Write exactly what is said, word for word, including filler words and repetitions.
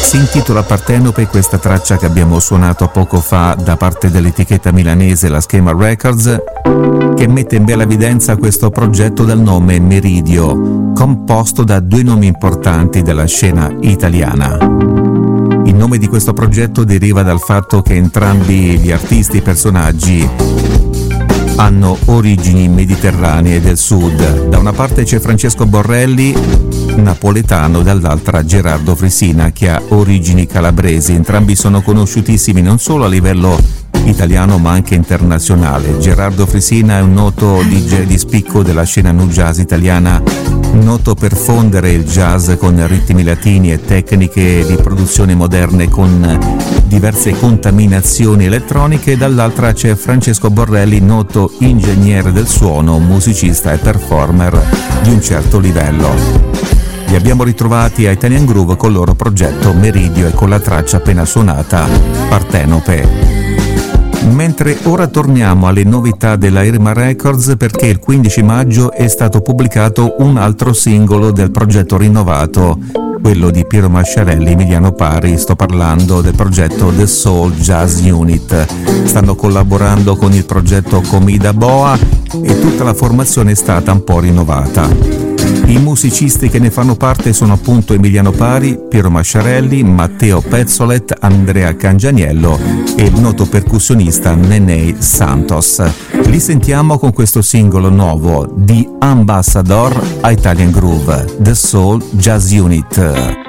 Si intitola Partenope questa traccia che abbiamo suonato poco fa da parte dell'etichetta milanese La Schema Records, che mette in bella evidenza questo progetto dal nome Meridio, composto da due nomi importanti della scena italiana. Il nome di questo progetto deriva dal fatto che entrambi gli artisti e personaggi hanno origini mediterranee del sud. Da una parte c'è Francesco Borrelli, napoletano, dall'altra Gerardo Frisina, che ha origini calabresi. Entrambi sono conosciutissimi non solo a livello italiano ma anche internazionale. Gerardo Frisina è un noto D J di spicco della scena nu jazz italiana, noto per fondere il jazz con ritmi latini e tecniche di produzione moderne con diverse contaminazioni elettroniche. Dall'altra c'è Francesco Borrelli, noto ingegnere del suono, musicista e performer di un certo livello. Li abbiamo ritrovati a Italian Groove con il loro progetto Meridio e con la traccia appena suonata Partenope. Mentre ora torniamo alle novità della Irma Records, perché il quindici maggio è stato pubblicato un altro singolo del progetto rinnovato, quello di Piero Masciarelli e Emiliano Pari. Sto parlando del progetto The Soul Jazz Unit. Stanno collaborando con il progetto Comida Boa e tutta la formazione è stata un po' rinnovata. I musicisti che ne fanno parte sono appunto Emiliano Pari, Piero Masciarelli, Matteo Pezzolet, Andrea Cangianiello e il noto percussionista Nenei Santos. Li sentiamo con questo singolo nuovo di Ambassador a Italian Groove, The Soul Jazz Unit.